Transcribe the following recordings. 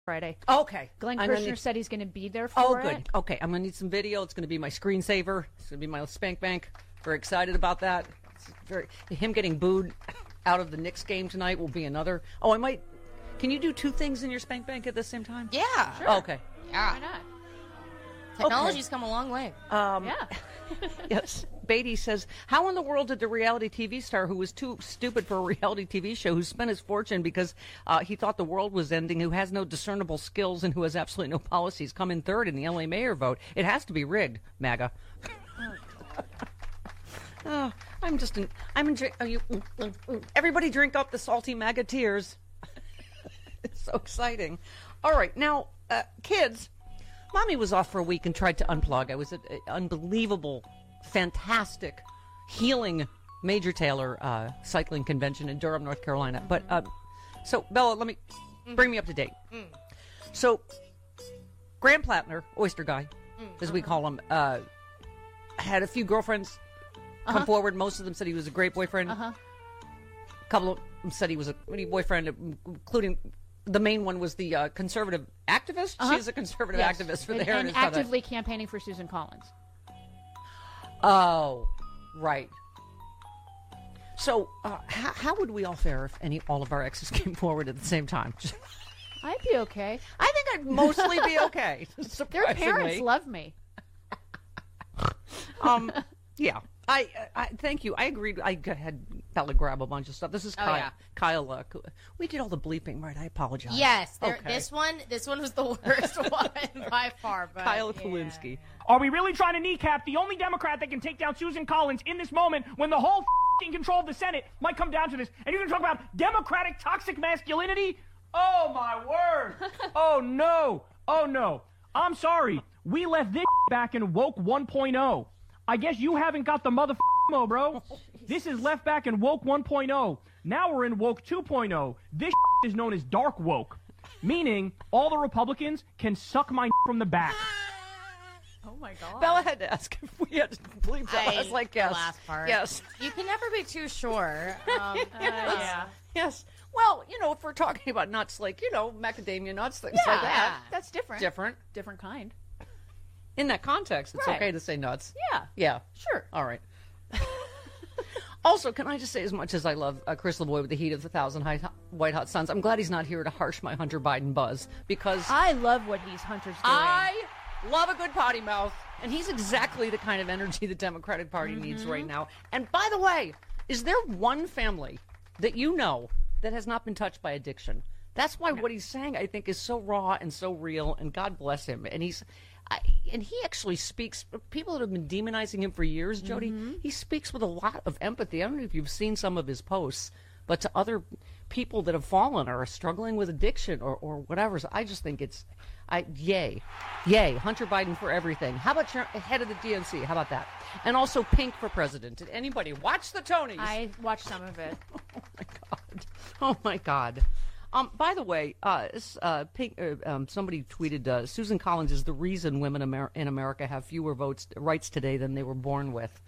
Friday. Okay. Glenn Kirshner said he's going to be there for it. Oh, good. Okay, I'm going to need some video. It's going to be my screensaver. It's going to be my spank bank. Very excited about that. Him getting booed out of the Knicks game tonight will be another. Oh, I might. Can you do two things in your spank bank at the same time? Yeah. Sure. Oh, okay. Yeah. Why not? Technology's come a long way. Yeah. Yes. Beatty says, how in the world did the reality TV star who was too stupid for a reality TV show, who spent his fortune because he thought the world was ending, who has no discernible skills and who has absolutely no policies, come in third in the LA mayor vote? It has to be rigged, MAGA. Oh, everybody drink up the salty MAGA tears. It's so exciting. All right, now, kids, Mommy was off for a week and tried to unplug. I was at an unbelievable, fantastic, healing Major Taylor cycling convention in Durham, North Carolina. But, so, Bella, let me bring me up to date. So, Graham Plattner, oyster guy, as we call him, had a few girlfriends come forward. Most of them said he was a great boyfriend. A couple of them said he was a great boyfriend, including the main one was the conservative activist. She's a conservative activist for the Heritage. And actively campaigning for Susan Collins. Oh, right. So, how would we all fare if all of our exes came forward at the same time? I'd be okay. I think I'd mostly be okay. Their parents love me. Yeah. I thank you. I agreed. I had Bella grab a bunch of stuff. This is Kyle. Yeah. Kyle, we did all the bleeping, right? I apologize. Yes, Okay. this one was the worst one by far. But Kyle Kulinski. Are we really trying to kneecap the only Democrat that can take down Susan Collins in this moment when the whole control of the Senate might come down to this? And you're going to talk about Democratic toxic masculinity? Oh, my word. Oh, no. Oh, no. I'm sorry. We left this back in Woke 1.0. I guess you haven't got the mother bro. This is left back in Woke 1.0. Now we're in Woke 2.0. This is known as Dark Woke, meaning all the Republicans can suck my from the back. Oh, my God. Bella had to ask if we had to bleep that. I was like, yes. The last part. Yes. You can never be too sure. Yeah. Yes. Well, if we're talking about nuts, like, macadamia nuts, things like that. That's different. Different kind. In that context, it's Right. okay to say nuts. Yeah. Yeah. Sure. All right. Also, can I just say, as much as I love Chris LeBoy with the heat of 1,000 white hot suns, I'm glad he's not here to harsh my Hunter Biden buzz, because I love what these hunters doing. I love a good potty mouth, and he's exactly the kind of energy the Democratic Party needs right now. And by the way, is there one family that you know that has not been touched by addiction? That's why what he's saying, I think, is so raw and so real, and God bless him. And he actually speaks. People that have been demonizing him for years, Jody, he speaks with a lot of empathy. I don't know if you've seen some of his posts, but to other people that have fallen or are struggling with addiction or whatever. So I just think it's, yay, Hunter Biden for everything. How about your head of the DNC? How about that? And also Pink for president. Did anybody watch the Tonys? I watched some of it. Oh my God. Oh my God. By the way, Pink, somebody tweeted, Susan Collins is the reason women in America have fewer rights today than they were born with.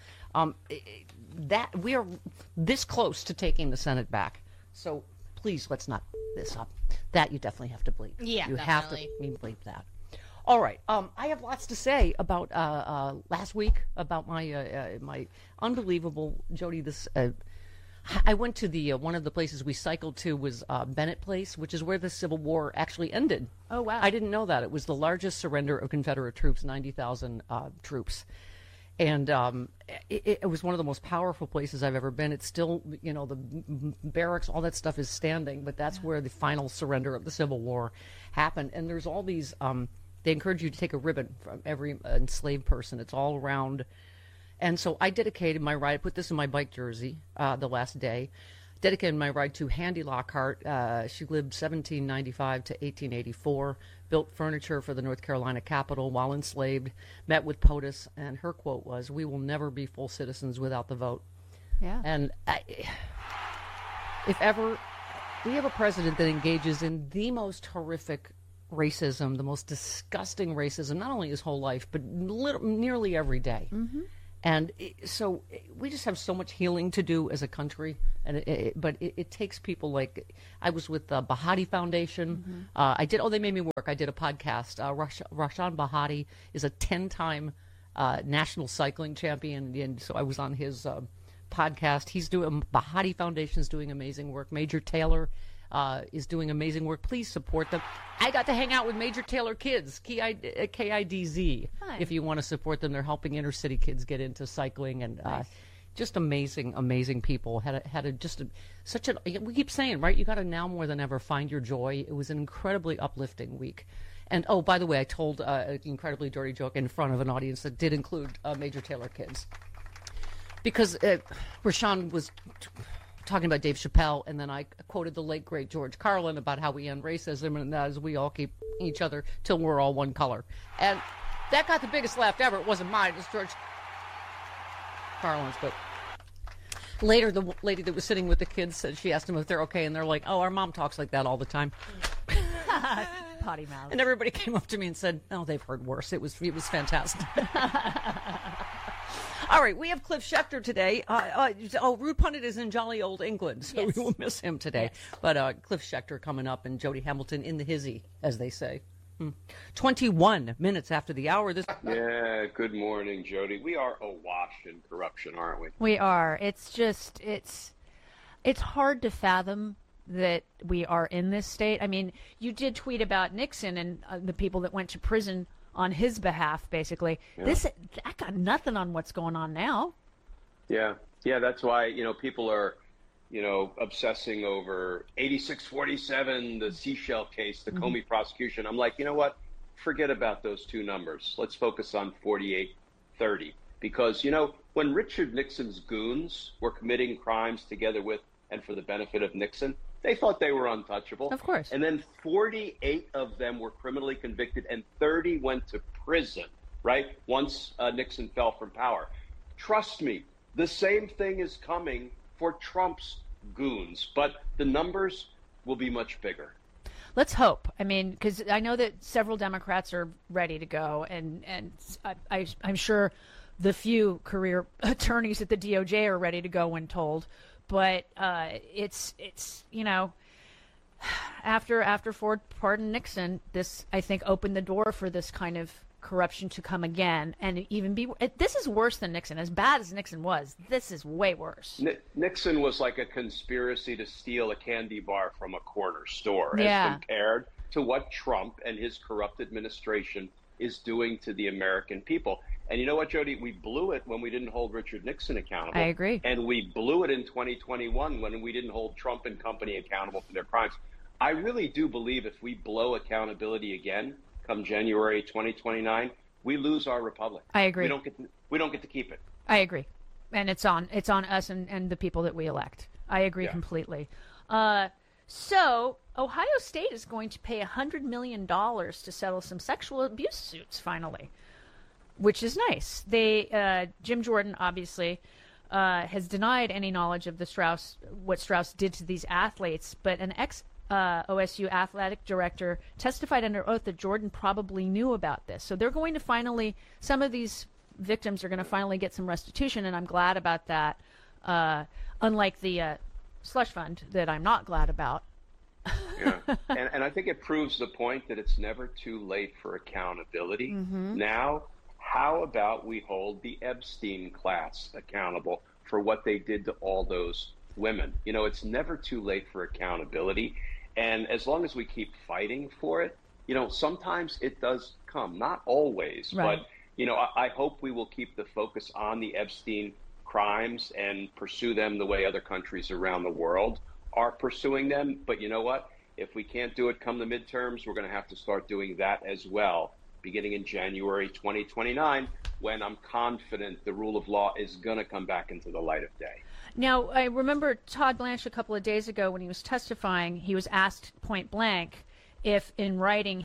That we are this close to taking the Senate back. So please, let's not this up. That you definitely have to bleep. Yeah, you definitely. have to bleep that. All right. I have lots to say about last week, about my my unbelievable, Jody, this. I went to the one of the places we cycled to was Bennett Place, which is where the Civil War actually ended. Oh, wow. I didn't know that. It was the largest surrender of Confederate troops, 90,000 troops. And it was one of the most powerful places I've ever been. It's still, the barracks, all that stuff is standing, but that's where the final surrender of the Civil War happened. And there's all these, they encourage you to take a ribbon from every enslaved person. It's all around. And so I dedicated my ride, I put this in my bike jersey the last day, dedicated my ride to Handy Lockhart. She lived 1795 to 1884, built furniture for the North Carolina Capitol while enslaved, met with POTUS, and her quote was, "We will never be full citizens without the vote." Yeah. And if ever we have a president that engages in the most horrific racism, the most disgusting racism, not only his whole life, but nearly every day. And so we just have so much healing to do as a country. And but it takes people like, I was with the Bahati Foundation. They made me work. I did a podcast. Rashan Bahati is a 10-time national cycling champion. And so I was on his podcast. Bahati Foundation is doing amazing work. Major Taylor is doing amazing work. Please support them. I got to hang out with Major Taylor Kids, KIDZ, if you want to support them. They're helping inner city kids get into cycling, and just amazing people. We keep saying, right, you got to now more than ever find your joy. It was an incredibly uplifting week. And, oh, by the way, I told an incredibly dirty joke in front of an audience that did include Major Taylor Kids. Because Rashawn was talking about Dave Chappelle, and then I quoted the late, great George Carlin about how we end racism, and that is we all keep each other till we're all one color. And that got the biggest laugh ever. It wasn't mine. It was George Carlin's. But later, the lady that was sitting with the kids said, she asked them if they're okay, and they're like, oh, our mom talks like that all the time. Potty mouth. And everybody came up to me and said, oh, they've heard worse. It was fantastic. All right, we have Cliff Schecter today. Rude Pundit is in jolly old England, so we will miss him today. Yes. But Cliff Schecter coming up, and Jody Hamilton in the hizzy, as they say. 21 minutes after the hour. Yeah, good morning, Jody. We are awash in corruption, aren't we? We are. It's just, it's hard to fathom that we are in this state. I mean, you did tweet about Nixon and the people that went to prison on his behalf, basically. Yeah. I got nothing on what's going on now. Yeah, that's why, people are, obsessing over 8647, the Seashell case, the Comey prosecution. I'm like, you know what? Forget about those two numbers. Let's focus on 4830. Because, when Richard Nixon's goons were committing crimes together with and for the benefit of Nixon, they thought they were untouchable. Of course. And then 48 of them were criminally convicted and 30 went to prison, right? Once Nixon fell from power. Trust me, the same thing is coming for Trump's goons, but the numbers will be much bigger. Let's hope. I mean, because I know that several Democrats are ready to go, and I'm sure the few career attorneys at the DOJ are ready to go when told. But it's after Ford pardoned Nixon, this, I think, opened the door for this kind of corruption to come again, and this is worse than Nixon. As bad as Nixon was, this is way worse. Nixon was like a conspiracy to steal a candy bar from a corner store, as compared to what Trump and his corrupt administration is doing to the American people. And you know what, Jody? We blew it when we didn't hold Richard Nixon accountable. I agree. And we blew it in 2021 when we didn't hold Trump and company accountable for their crimes. I really do believe if we blow accountability again come January 2029, we lose our republic. I agree. We don't get to keep it. I agree. And it's on us and the people that we elect. I agree completely. So Ohio State is going to pay $100 million to settle some sexual abuse suits finally, which is nice. Jim Jordan obviously has denied any knowledge of what Strauss did to these athletes, but an OSU athletic director testified under oath that Jordan probably knew about this. So they're going to some of these victims are going to finally get some restitution, and I'm glad about that. Unlike the slush fund that I'm not glad about. Yeah, and I think it proves the point that it's never too late for accountability. Now, how about we hold the Epstein class accountable for what they did to all those women? It's never too late for accountability. And as long as we keep fighting for it, sometimes it does come, not always, right. But, I hope we will keep the focus on the Epstein crimes and pursue them the way other countries around the world are pursuing them. But you know what? If we can't do it come the midterms, we're going to have to start doing that as well, beginning in January 2029, when I'm confident the rule of law is going to come back into the light of day. Now, I remember Todd Blanche a couple of days ago when he was testifying, he was asked point blank if in writing.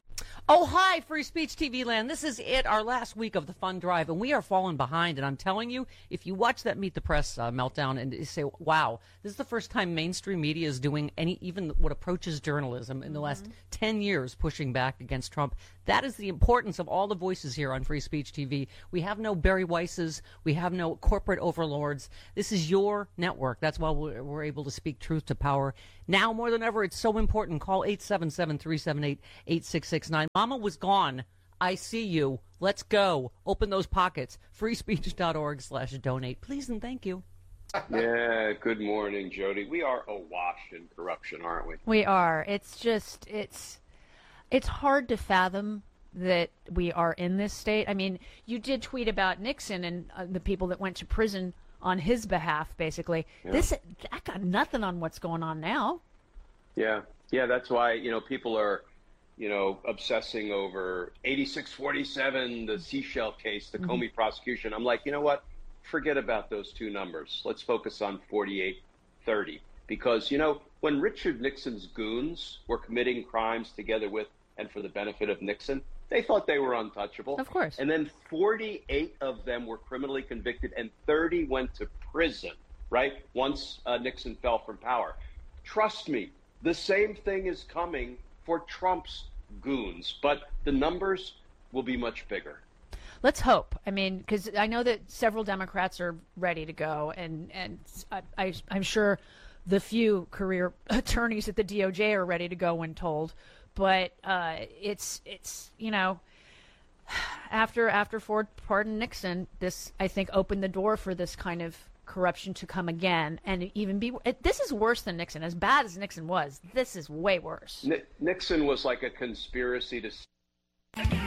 Oh, hi, Free Speech TV land. This is it, our last week of the fun drive, and we are falling behind. And I'm telling you, if you watch that Meet the Press meltdown and say, wow, this is the first time mainstream media is doing even what approaches journalism in the last 10 years, pushing back against Trump. That is the importance of all the voices here on Free Speech TV. We have no Barry Weisses. We have no corporate overlords. This is your network. That's why we're able to speak truth to power. Now more than ever, it's so important. Call 877-378-8669. Mama was gone. I see you. Let's go. Open those pockets. freespeech.org/donate. Please and thank you. Yeah, good morning, Jody. We are awash in corruption, aren't we? We are. It's just, it's hard to fathom that we are in this state. I mean, you did tweet about Nixon and the people that went to prison on his behalf, basically. Yeah. I got nothing on what's going on now. Yeah, that's why, people are, obsessing over 8647, the Seashell case, the Comey prosecution. I'm like, you know what? Forget about those two numbers. Let's focus on 4830. Because, when Richard Nixon's goons were committing crimes together with and for the benefit of Nixon, they thought they were untouchable. Of course. And then 48 of them were criminally convicted and 30 went to prison, right? Once Nixon fell from power. Trust me, the same thing is coming for Trump's goons, but the numbers will be much bigger. Let's hope. I mean, because I know that several Democrats are ready to go, and I'm sure the few career attorneys at the DOJ are ready to go when told. But it's after Ford pardoned Nixon, this, I think, opened the door for this kind of corruption to come again, and even be. This is worse than Nixon. As bad as Nixon was, this is way worse. Nixon was like a conspiracy to